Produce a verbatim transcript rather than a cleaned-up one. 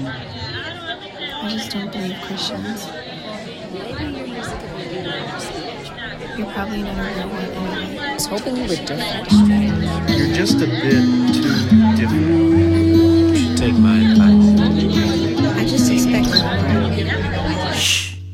I just don't believe Christians. Maybe your music could be more spiritual. You're probably not a real one anyway. I was hoping you were different. You're just a bit too different.